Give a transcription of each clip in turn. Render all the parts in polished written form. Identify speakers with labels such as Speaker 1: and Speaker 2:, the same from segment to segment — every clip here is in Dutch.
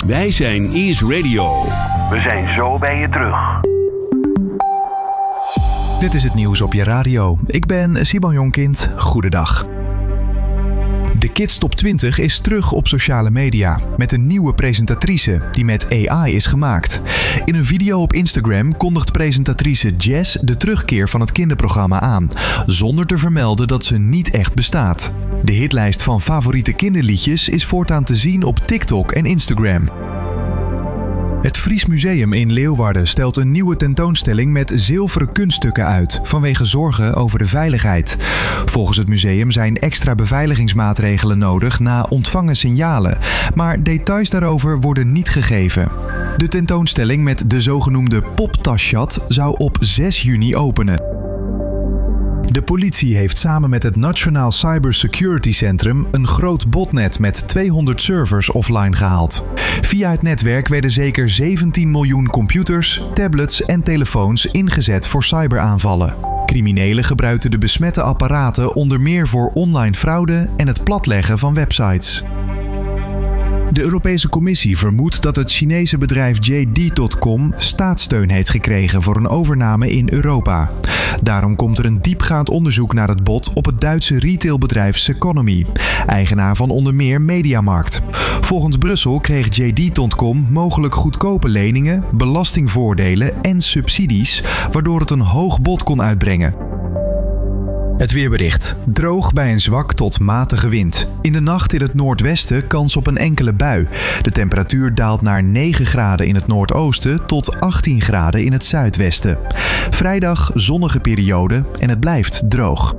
Speaker 1: Wij zijn Ease Radio.
Speaker 2: We zijn zo bij je terug.
Speaker 3: Dit is het nieuws op je radio. Ik ben Simon Jonkind. Goedendag. De Kids Top 20 is terug op sociale media met een nieuwe presentatrice die met AI is gemaakt. In een video op Instagram kondigt presentatrice Jess de terugkeer van het kinderprogramma aan, zonder te vermelden dat ze niet echt bestaat. De hitlijst van favoriete kinderliedjes is voortaan te zien op TikTok en Instagram. Het Fries Museum in Leeuwarden stelt een nieuwe tentoonstelling met zilveren kunststukken uit, vanwege zorgen over de veiligheid. Volgens het museum zijn extra beveiligingsmaatregelen nodig na ontvangen signalen, maar details daarover worden niet gegeven. De tentoonstelling met de zogenoemde poptaschat zou op 6 juni openen. De politie heeft samen met het Nationaal Cybersecurity Centrum een groot botnet met 200 servers offline gehaald. Via het netwerk werden zeker 17 miljoen computers, tablets en telefoons ingezet voor cyberaanvallen. Criminelen gebruikten de besmette apparaten onder meer voor online fraude en het platleggen van websites. De Europese Commissie vermoedt dat het Chinese bedrijf JD.com staatssteun heeft gekregen voor een overname in Europa. Daarom komt er een diepgaand onderzoek naar het bod op het Duitse retailbedrijf Seconomy, eigenaar van onder meer Mediamarkt. Volgens Brussel kreeg JD.com mogelijk goedkope leningen, belastingvoordelen en subsidies, waardoor het een hoog bod kon uitbrengen. Het weerbericht. Droog bij een zwak tot matige wind. In de nacht in het noordwesten kans op een enkele bui. De temperatuur daalt naar 9 graden in het noordoosten tot 18 graden in het zuidwesten. Vrijdag zonnige periode en het blijft droog.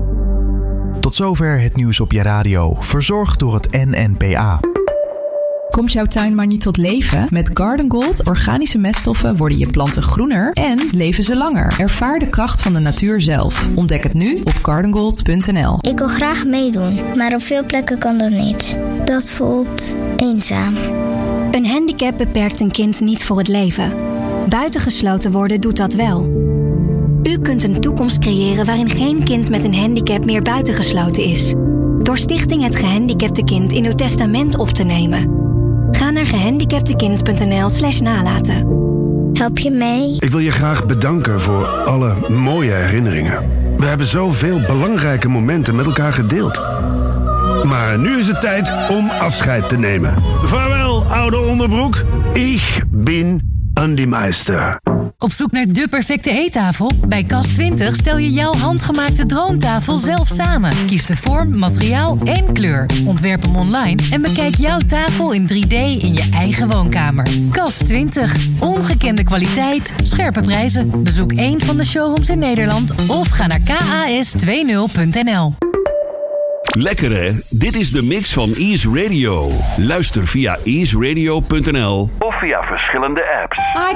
Speaker 3: Tot zover het nieuws op je radio. Verzorgd door het NNPA.
Speaker 4: Komt jouw tuin maar niet tot leven? Met Garden Gold organische meststoffen worden je planten groener en leven ze langer. Ervaar de kracht van de natuur zelf. Ontdek het nu op gardengold.nl.
Speaker 5: Ik wil graag meedoen, maar op veel plekken kan dat niet. Dat voelt eenzaam.
Speaker 6: Een handicap beperkt een kind niet voor het leven. Buitengesloten worden doet dat wel. U kunt een toekomst creëren waarin geen kind met een handicap meer buitengesloten is. Door Stichting Het Gehandicapte Kind in uw testament op te nemen. Ga naar gehandicaptekind.nl/nalaten.
Speaker 5: Help je mee?
Speaker 7: Ik wil je graag bedanken voor alle mooie herinneringen. We hebben zoveel belangrijke momenten met elkaar gedeeld. Maar nu is het tijd om afscheid te nemen. Vaarwel, oude onderbroek. Ik ben Andy Meister.
Speaker 8: Op zoek naar de perfecte eettafel? Bij Cas20 stel je jouw handgemaakte droomtafel zelf samen. Kies de vorm, materiaal en kleur. Ontwerp hem online en bekijk jouw tafel in 3D in je eigen woonkamer. Cas20. Ongekende kwaliteit, scherpe prijzen. Bezoek een van de showrooms in Nederland of ga naar kas20.nl.
Speaker 1: Lekker hè? Dit is de mix van Ease Radio. Luister via easeradio.nl
Speaker 2: Of via verschillende apps.